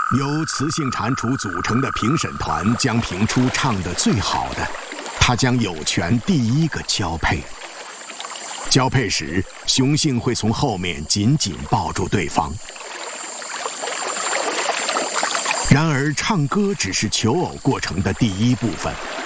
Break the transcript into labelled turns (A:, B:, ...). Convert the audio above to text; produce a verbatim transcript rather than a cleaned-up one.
A: 由雌性蟾蜍组成的评审团将评出唱得最好的，他将有权第一个交配。交配时，雄性会从后面紧紧抱住对方。然而，唱歌只是求偶过程的第一部分。